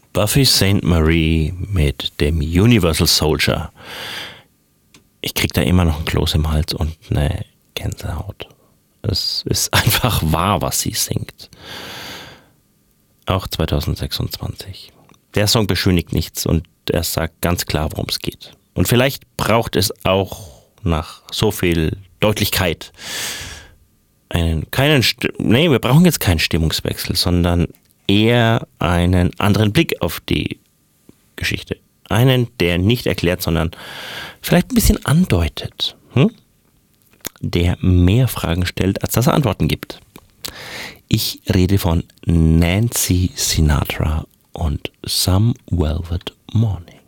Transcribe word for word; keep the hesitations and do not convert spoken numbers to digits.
Buffy Sainte Marie mit dem Universal Soldier. Ich krieg da immer noch ein Kloß im Hals und eine Gänsehaut. Es ist einfach wahr, was sie singt. Auch zwanzig sechsundzwanzig. Der Song beschönigt nichts und er sagt ganz klar, worum es geht. Und vielleicht braucht es auch nach so viel Deutlichkeit einen, keinen, nee, wir brauchen jetzt keinen Stimmungswechsel, sondern eher einen anderen Blick auf die Geschichte. Einen, der nicht erklärt, sondern vielleicht ein bisschen andeutet. Hm? Der mehr Fragen stellt, als dass er Antworten gibt. Ich rede von Nancy Sinatra und Some Velvet Morning.